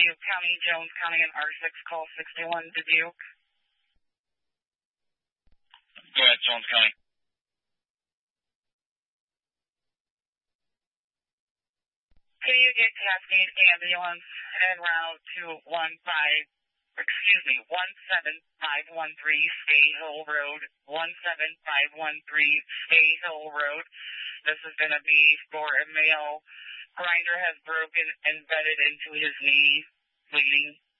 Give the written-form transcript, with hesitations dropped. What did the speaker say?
Dubuque County, Jones County, and R6, call 61 Dubuque. Go ahead, Jones County. Can you get Cascade Ambulance en route to 1751 Stay Hill Road, 17513 Stay Hill Road. This is going to be for a male. Grinder has broken, embedded into his knee, bleeding.